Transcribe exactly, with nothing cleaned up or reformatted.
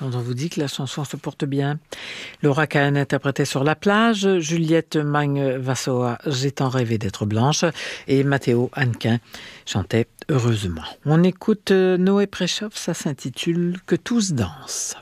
quand on vous dit que la chanson se porte bien. Laura Kahn interprétait Sur la plage, Juliette Magne-Vassoa, J'ai tant rêvé d'être blanche, et Matteo Hannequin chantait Heureusement. On écoute Noé Préchoff, ça s'intitule Que tous dansent.